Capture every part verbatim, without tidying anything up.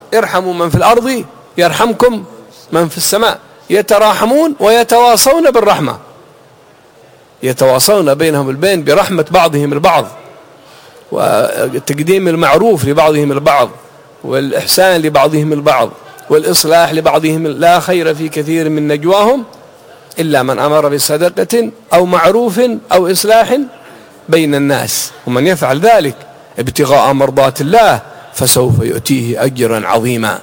ارحموا من في الأرض يرحمكم من في السماء. يتراحمون ويتواصون بالرحمة، يتواصون بينهم البين برحمة بعضهم البعض، وتقديم المعروف لبعضهم البعض، والإحسان لبعضهم البعض، والإصلاح لبعضهم. لا خير في كثير من نجواهم إلا من أمر بصدقة أو معروف أو إصلاح بين الناس، ومن يفعل ذلك ابتغاء مرضات الله فسوف يؤتيه أجرا عظيما.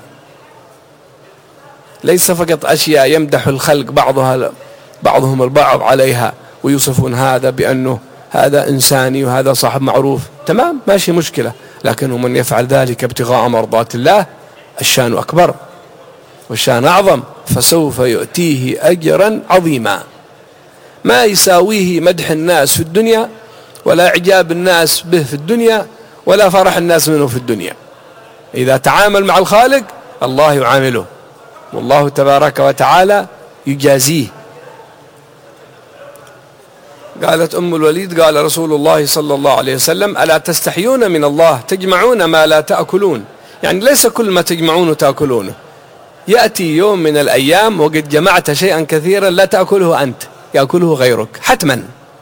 ليس فقط أشياء يمدح الخلق بعضها بعضهم البعض عليها ويوصفون هذا بأنه هذا إنساني وهذا صاحب معروف، تمام ماشي مشكلة، لكنه من يفعل ذلك ابتغاء مرضات الله الشان أكبر والشان أعظم، فسوف يؤتيه أجرا عظيما. ما يساويه مدح الناس في الدنيا، ولا إعجاب الناس به في الدنيا، ولا فرح الناس منه في الدنيا. إذا تعامل مع الخالق الله يعامله، والله تبارك وتعالى يجازيه. قالت أم الوليد قال رسول الله صلى الله عليه وسلم: ألا تستحيون من الله تجمعون ما لا تأكلون؟ يعني ليس كل ما تجمعون تأكلونه، يأتي يوم من الأيام وقد جمعت شيئا كثيرا لا تأكله أنت، يأكله غيرك حتما،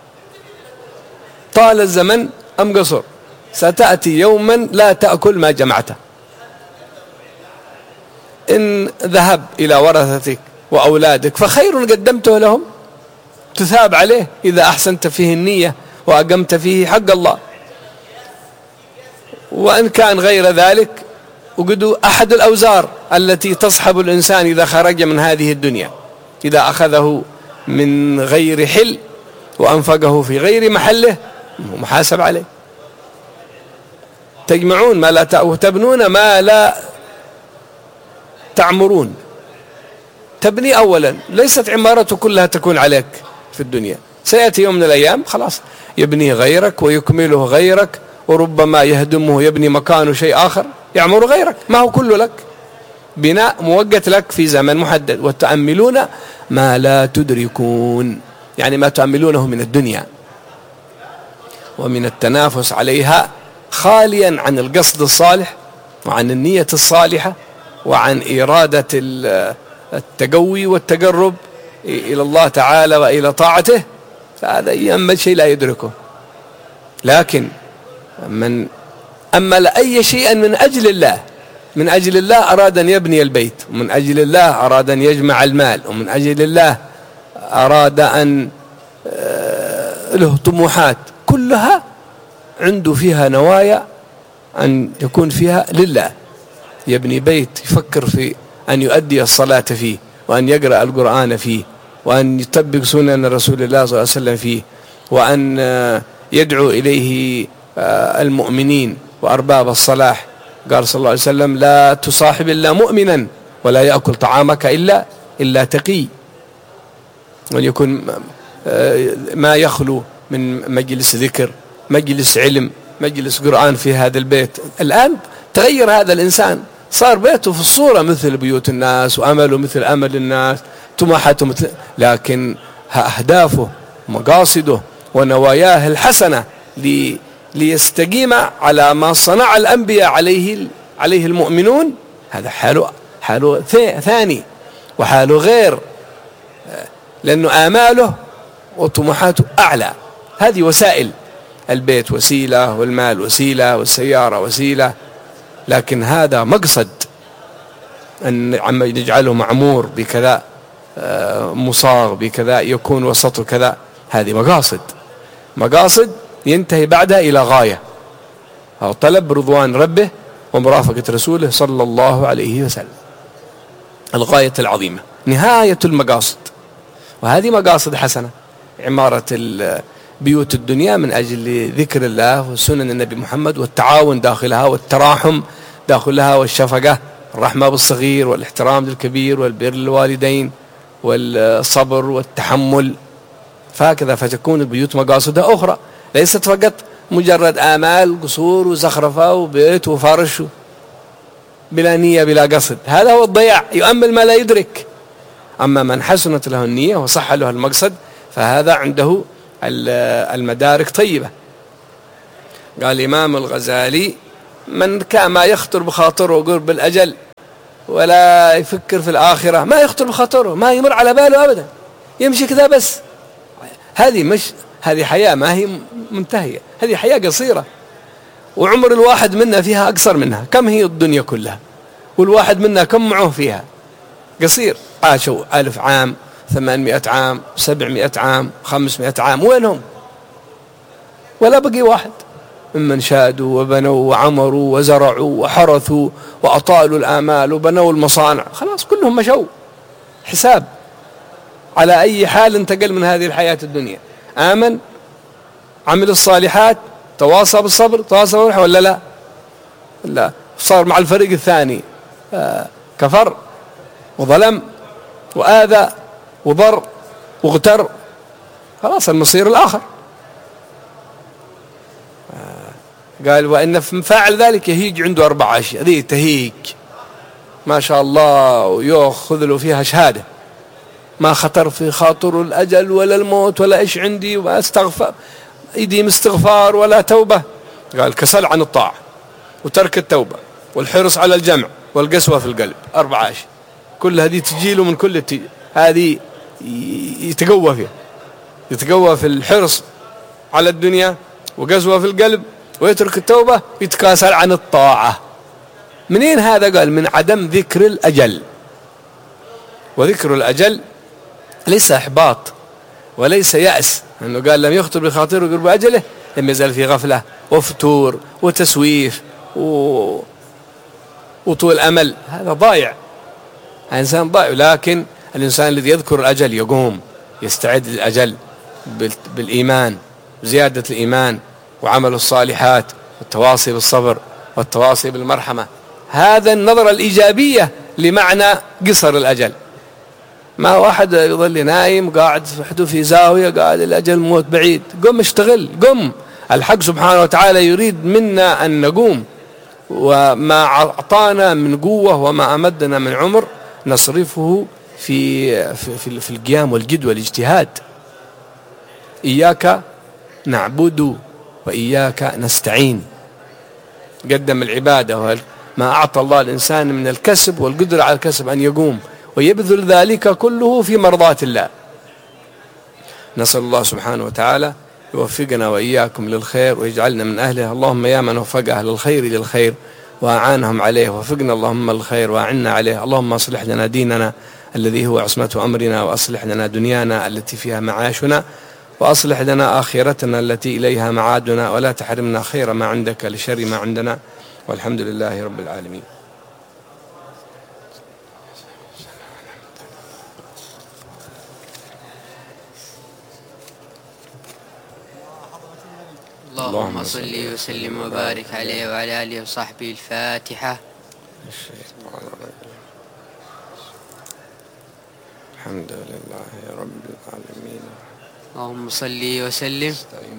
طال الزمن أم قصر، ستأتي يوما لا تأكل ما جمعته. إن ذهب إلى ورثتك وأولادك فخير قدمته لهم، تثاب عليه إذا أحسنت فيه النية وأقمت فيه حق الله. وإن كان غير ذلك وقدوا أحد الأوزار التي تصحب الإنسان إذا خرج من هذه الدنيا، إذا أخذه من غير حل وأنفقه في غير محله محاسب عليه. تجمعون ما لا تبنون ما لا تعمرون. تبني أولا، ليست عمارته كلها تكون عليك في الدنيا، سيأتي يوم من الأيام خلاص يبني غيرك ويكمله غيرك، وربما يهدمه يبني مكانه شيء آخر يعمر غيرك، ما هو كله لك، بناء موقت لك في زمن محدد. وتأملون ما لا تدركون، يعني ما تأملونه من الدنيا ومن التنافس عليها، خاليا عن القصد الصالح وعن النية الصالحة وعن إرادة التقوي والتقرب إلى الله تعالى وإلى طاعته، فهذا يأمل شيء لا يدركه. لكن من أمل أي شيء من أجل الله، من أجل الله أراد أن يبني البيت، ومن أجل الله أراد أن يجمع المال، ومن أجل الله أراد أن له طموحات، كلها عنده فيها نوايا أن يكون فيها لله. يبني بيت يفكر في أن يؤدي الصلاة فيه، وأن يقرأ القرآن فيه، وأن يطبق سنن رسول الله صلى الله عليه وسلم فيه، وأن يدعو إليه المؤمنين وأرباب الصلاح. قال صلى الله عليه وسلم: لا تصاحب إلا مؤمنا ولا يأكل طعامك إلا إلا تقي. وأن يكون ما يخلو من مجلس ذكر، مجلس علم، مجلس قرآن في هذا البيت. الآن تغير هذا الإنسان، صار بيته في الصورة مثل بيوت الناس، وأمله مثل أمل الناس، طموحاته مثل، لكن أهدافه مقاصده ونواياه الحسنة لي ليستقيم على ما صنع الأنبياء عليه عليه المؤمنون، هذا حاله حاله ثاني وحاله غير، لأنه آماله وطموحاته أعلى. هذه وسائل، البيت وسيلة، والمال وسيلة، والسيارة وسيلة، لكن هذا مقصد أن نجعله معمور بكذا، مصاغ بكذا، يكون وسطه كذا، هذه مقاصد مقاصد ينتهي بعدها إلى غاية، أو طلب رضوان ربه ومرافقة رسوله صلى الله عليه وسلم، الغاية العظيمة، نهاية المقاصد. وهذه مقاصد حسنة، عمارة بيوت الدنيا من أجل ذكر الله وسنن النبي محمد، والتعاون داخلها، والتراحم داخلها، والشفقة، الرحمة بالصغير، والاحترام للكبير، والبر للوالدين، والصبر والتحمل، فهكذا فتكون البيوت مقاصدها أخرى، ليست فقط مجرد آمال، قصور وزخرفة وبيت وفرش بلا نية بلا قصد، هذا هو الضياع، يؤمل ما لا يدرك. أما من حسنت له النية وصح له المقصد فهذا عنده المدارك طيبة. قال الإمام الغزالي: من كان ما يخطر بخاطره قرب الأجل ولا يفكر في الآخرة، ما يخطر بخاطره، ما يمر على باله أبدا، يمشي كذا بس. هذه مش هذه حياة ما هي منتهية، هذه حياة قصيرة، وعمر الواحد منا فيها أقصر منها. كم هي الدنيا كلها؟ والواحد منا كم معه فيها؟ قصير. عاشوا ألف عام، ثمانمائة عام، سبعمائة عام، خمسمائة عام، وينهم؟ ولا بقي واحد ممن شادوا وبنوا وعمروا وزرعوا وحرثوا وأطالوا الآمال وبنوا المصانع، خلاص كلهم مشوا. حساب على أي حال انتقل من هذه الحياة الدنيا. آمن، عمل الصالحات، تواصى بالصبر، تواصى بالرحمة، ولا لا؟ لا، صار مع الفريق الثاني، آه كفر وظلم وآذى وضر واغتر، خلاص المصير الآخر. آه قال وإن فاعل ذلك يهيج عنده أربع أشياء، هذه تهيج ما شاء الله ويأخذ له فيها شهادة، ما خطر في خاطر الأجل ولا الموت ولا إيش عندي وما استغفر يديم استغفار ولا توبة. قال كسل عن الطاعة وترك التوبة والحرص على الجمع والقسوة في القلب، أربعة أشياء كل هذه تجيله من كل التي... هذه يتقوى فيها، يتقوى في الحرص على الدنيا وقسوة في القلب ويترك التوبة، يتكاسل عن الطاعة. منين هذا؟ قال من عدم ذكر الأجل. وذكر الأجل ليس إحباط وليس يأس، أنه قال لم يخطر بخاطره قرب أجله، لم يزال في غفلة وفتور وتسويف و... وطول أمل، هذا ضايع، إنسان ضايع. لكن الإنسان الذي يذكر الأجل يقوم يستعد للأجل بالإيمان، زيادة الإيمان وعمل الصالحات والتواصي بالصبر والتواصي بالمرحمة. هذا النظرة الإيجابية لمعنى قصر الأجل. ما واحد يظل نايم قاعد وحده في زاوية قاعد الأجل موت بعيد، قم اشتغل، قم. الحق سبحانه وتعالى يريد منا أن نقوم، وما أعطانا من قوة وما أمدنا من عمر نصرفه في في في القيام والجد والاجتهاد. إياك نعبد وإياك نستعين. قدم العبادة ما أعطى الله الإنسان من الكسب والقدرة على الكسب أن يقوم ويبذل ذلك كله في مرضاة الله. نسأل الله سبحانه وتعالى يوفقنا وإياكم للخير ويجعلنا من أهله. اللهم يا من وفق أهل الخير للخير وأعانهم عليه، وفقنا اللهم الخير وأعنا عليه. اللهم أصلح لنا ديننا الذي هو عصمة أمرنا، وأصلح لنا دنيانا التي فيها معاشنا، وأصلح لنا آخرتنا التي إليها معادنا، ولا تحرمنا خير ما عندك لشر ما عندنا، والحمد لله رب العالمين. اللهم صل وسلم وبارك عليه وعلى آله وصحبه. الفاتحة. الحمد لله رب العالمين. اللهم صل وسلم.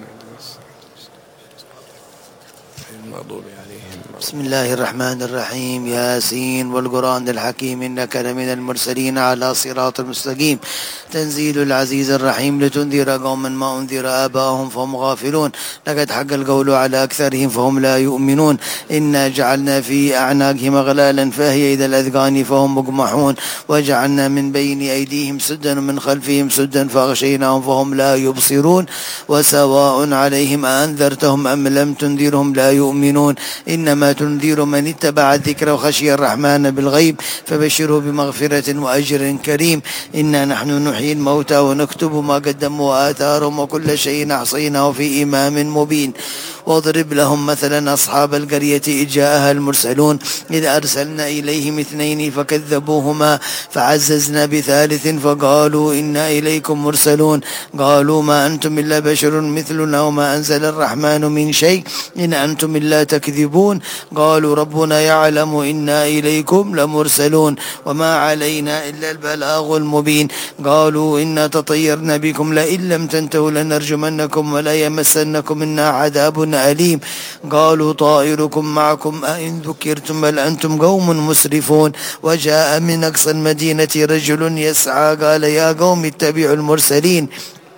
بسم الله الرحمن الرحيم. ياسين والقرآن الحكيم إنك لمن المرسلين على صراط المستقيم. تنزيل العزيز الرحيم لتنذر قوما ما أنذر آباهم فهم غافلون. لقد حق القول على أكثرهم فهم لا يؤمنون. إنا جعلنا في أعناقهم أغلالا فهي إلى الأذقان فهم مقمحون. وجعلنا من بين أيديهم سدا ومن خلفهم سدا فأغشيناهم فهم لا يبصرون. وسواء عليهم أنذرتهم أم لم تنذرهم لا يؤمنون. إنما تنذر من اتبع الذكر وخشي الرحمن بالغيب فبشره بمغفرة وأجر كريم. إنا نحن نحيي الموتى ونكتب ما قدموا وآثارهم وكل شيء أحصيناه في إمام مبين. واضرب لهم مثلا أصحاب القرية إذ جاءها المرسلون إذ أرسلنا إليهم اثنين فكذبوهما فعززنا بثالث فقالوا إنا إليكم مرسلون. قالوا ما أنتم إلا بشر مثلنا وما أنزل الرحمن من شيء إن أنتم إلا تكذبون. قالوا ربنا يعلم إنا إليكم لمرسلون وما علينا إلا البلاغ المبين. قالوا إنا تطيرنا بكم لئن لم تنتهوا لنرجمنكم ولا يمسنكم منا عذاب أليم. قالوا طائركم معكم أئن ذكرتم بل أنتم قوم مسرفون. وجاء من أقصى المدينة رجل يسعى قال يا قوم اتبعوا المرسلين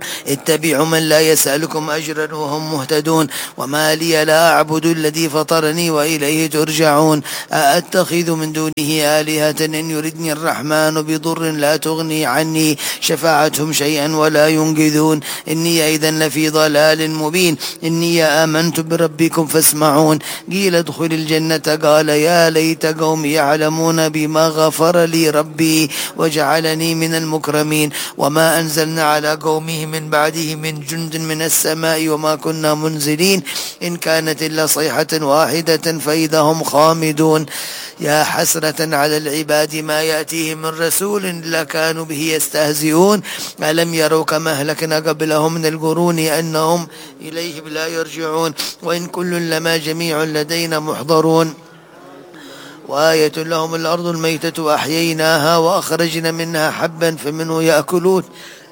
اتبعوا من لا يسألكم أجرا وهم مهتدون وما لي لا أعبد الذي فطرني وإليه ترجعون أأتخذ من دونه آلهة إن يردني الرحمن بضر لا تغني عني شفاعتهم شيئا ولا ينقذون إني إذا لفي ضلال مبين إني آمنت بربكم فاسمعون قيل ادخل الجنة قال يا ليت قومي يعلمون بما غفر لي ربي وجعلني من المكرمين وما أنزلنا على قومه من بعده من جند من السماء وما كنا منزلين إن كانت إلا صيحة واحدة فإذا هم خامدون يا حسرة على العباد ما يأتيهم من رسول لكانوا به يستهزئون ألم يروا كما أهلكنا قبلهم من القرون أنهم إليه لا يرجعون وإن كل لما جميع لدينا محضرون وآية لهم الأرض الميتة أحييناها وأخرجنا منها حبا فمنه يأكلون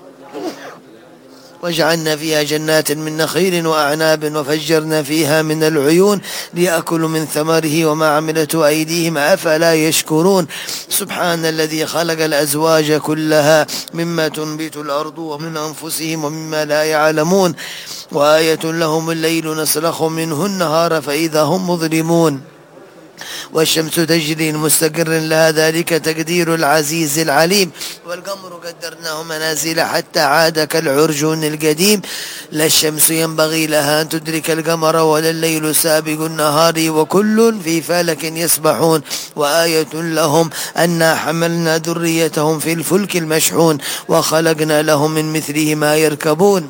وجعلنا فيها جنات من نخيل وأعناب وفجرنا فيها من العيون ليأكلوا من ثمره وما عملته أيديهم أفلا يشكرون سبحان الذي خلق الأزواج كلها مما تنبت الأرض ومن أنفسهم ومما لا يعلمون وآية لهم الليل نسلخ منه النهار فإذا هم مظلمون والشمس تجري لمستقر لها ذلك تقدير العزيز العليم والقمر قدرناه منازل حتى عاد كالعرجون القديم لا الشمس ينبغي لها أن تدرك القمر ولا الليل سابق النهار وكل في فلك يسبحون وآية لهم أنا حملنا ذريتهم في الفلك المشحون وخلقنا لهم من مثله ما يركبون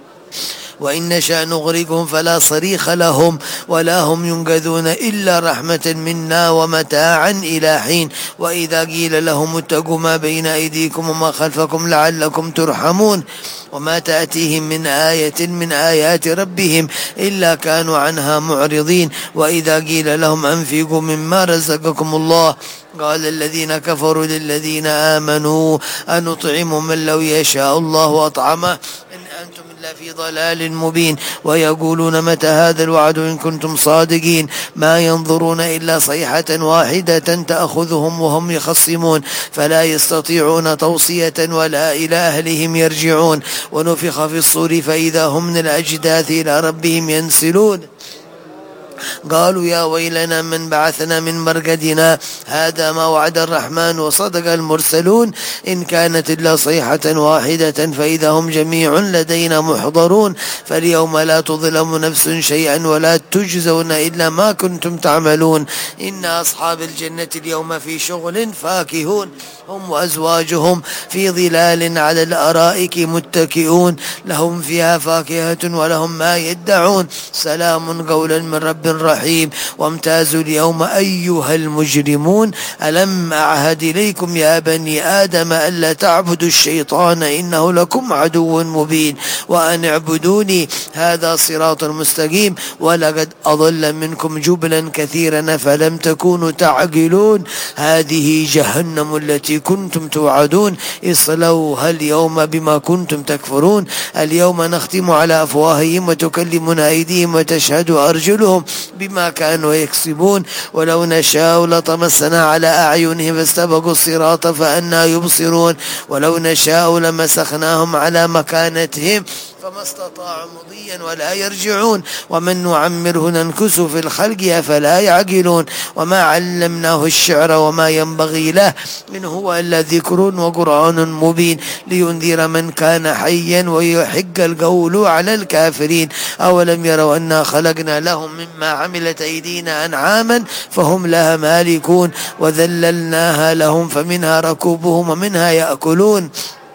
وإن نشأ نغرقهم فلا صريخ لهم ولا هم ينقذون إلا رحمة منا ومتاعا إلى حين وإذا قيل لهم اتقوا ما بين أيديكم وما خلفكم لعلكم ترحمون وما تأتيهم من آية من آيات ربهم إلا كانوا عنها معرضين وإذا قيل لهم أنفقوا مما رزقكم الله قال الذين كفروا للذين آمنوا أنطعم من لو يشاء الله أطعمه إن أنتم إلا في ضلال مبين ويقولون متى هذا الوعد إن كنتم صادقين ما ينظرون إلا صيحة واحدة تأخذهم وهم يخصمون فلا يستطيعون توصية ولا إلى أهلهم يرجعون ونفخ في الصور فإذا هم من الأجداث إلى ربهم ينسلون قالوا يا ويلنا من بعثنا من مرقدنا هذا ما وعد الرحمن وصدق المرسلون إن كانت إلا صيحة واحدة فإذا هم جميع لدينا محضرون فاليوم لا تظلم نفس شيئا ولا تجزون إلا ما كنتم تعملون إن أصحاب الجنة اليوم في شغل فاكهون هم وأزواجهم في ظلال على الأرائك متكئون لهم فيها فاكهة ولهم ما يدعون سلام قولا من رب رحيم وامتازوا اليوم أيها المجرمون ألم أعهد إليكم يا بني آدم ألا تعبدوا الشيطان إنه لكم عدو مبين وأن اعبدوني هذا صراط مستقيم ولقد أضل منكم جبلا كثيرا فلم تكونوا تعقلون هذه جهنم التي كنتم توعدون اصلوها اليوم بما كنتم تكفرون اليوم نختم على أفواههم وتكلمنا أيديهم وتشهد أرجلهم بما كانوا يكسبون ولو نشاء لطمسنا على أعينهم فاستبقوا الصراط فأنا يبصرون ولو نشاء لمسخناهم على مكانتهم فما استطاعوا مضيا ولا يرجعون ومن نعمره ننكسه في الخلق أفلا يعقلون وما علمناه الشعر وما ينبغي له إن هو إلا ذكر وقرآن مبين لينذر من كان حيا ويحق القول على الكافرين أولم يروا أنا خلقنا لهم مما عملت أيدينا أنعاما فهم لها مالكون وذللناها لهم فمنها ركوبهم ومنها يأكلون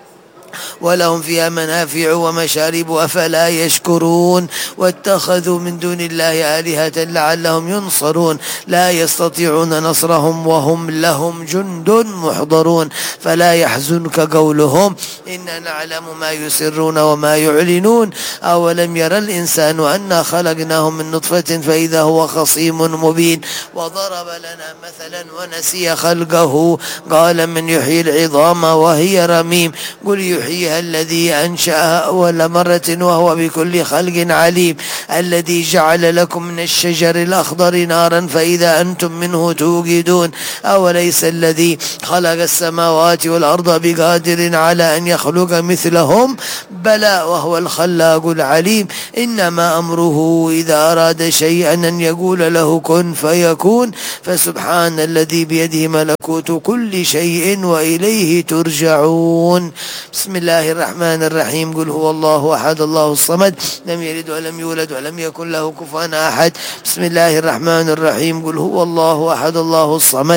ولهم فيها منافع ومشارب أفلا يشكرون واتخذوا من دون الله آلهة لعلهم ينصرون لا يستطيعون نصرهم وهم لهم جند محضرون فلا يحزنك قولهم إنا نعلم ما يسرون وما يعلنون أولم يرى الإنسان أنا خلقناهم من نطفة فإذا هو خصيم مبين وضرب لنا مثلا ونسي خلقه قال من يحيي العظام وهي رميم قل يحيي وجه الذي أنشأها أول مرة وهو بكل خلق عليم، الذي جعل لكم من الشجر الأخضر نارا فإذا أنتم منه توقدون. أوليس الذي خلق السماوات والأرض بقادر على أن يخلق مثلهم؟ بلى وهو الخلاق العليم. إنما أمره إذا أراد شيئا أن يقول له كن فيكون. فسبحان الذي بيده ملكوت كل شيء وإليه ترجعون. بسم الله الرحمن الرحيم. قل هو الله أحد الله الصمد لم يلد ولم يولد ولم يكن له كفوا أحد. بسم الله الرحمن الرحيم. قل هو الله أحد الله الصمد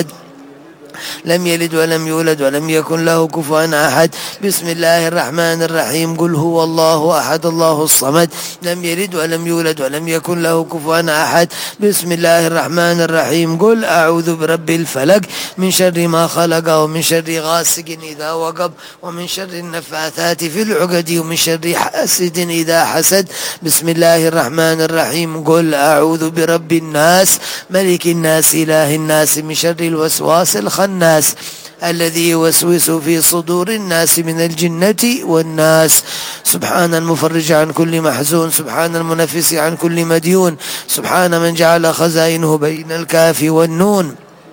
لم يلد ولم يولد ولم يكن له كفوا أحد. بسم الله الرحمن الرحيم. قل هو الله أحد الله الصمد لم يلد ولم يولد ولم يكن له كفوا أحد. بسم الله الرحمن الرحيم. قل أعوذ برب الفلق من شر ما خلق ومن شر غاسق إذا وقب ومن شر النفاثات في العقد ومن شر حاسد إذا حسد. بسم الله الرحمن الرحيم. قل أعوذ برب الناس ملك الناس إله الناس من شر الوسواس الخناس الناس الذي يوسوس في صدور الناس من الجنة والناس. سبحان المفرج عن كل محزون، سبحان المنفس عن كل مديون، سبحان من جعل خزائنه بين الكاف والنون،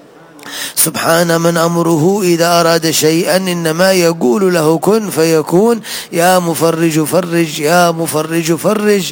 سبحان من أمره إذا أراد شيئا إنما يقول له كن فيكون. يا مفرج فرج، يا مفرج فرج،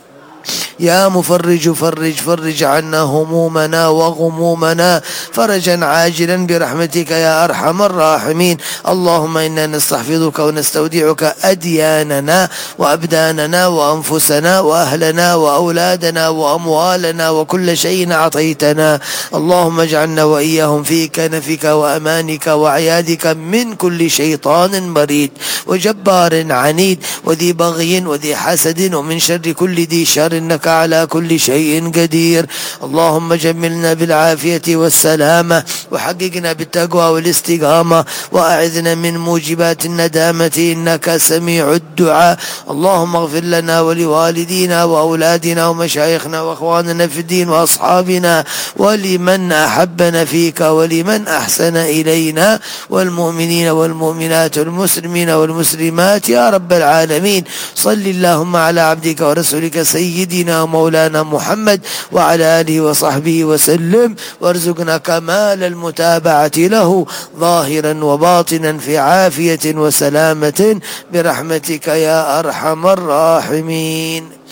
يا مفرج فرج، فرج عنا همومنا وغمومنا فرجا عاجلا برحمتك يا أرحم الراحمين. اللهم إنا نستحفظك ونستودعك أدياننا وأبداننا وأنفسنا وأهلنا وأولادنا وأموالنا وكل شيء أعطيتنا. اللهم اجعلنا وإياهم في كنفك وأمانك وعيادك من كل شيطان مريد وجبار عنيد وذي بغي وذي حسد ومن شر كل ذي شر إنك على كل شيء قدير. اللهم جملنا بالعافية والسلامة وحققنا بالتقوى والاستقامة وأعذنا من موجبات الندامة إنك سميع الدعاء. اللهم اغفر لنا ولوالدينا وأولادنا ومشايخنا وأخواننا في الدين وأصحابنا ولمن أحبنا فيك ولمن أحسن إلينا والمؤمنين والمؤمنات والمسلمين والمسلمات يا رب العالمين. صل اللهم على عبدك ورسولك سيدنا مولانا محمد وعلى آله وصحبه وسلم، وارزقنا كمال المتابعة له ظاهرا وباطنا في عافية وسلامة برحمتك يا أرحم الراحمين.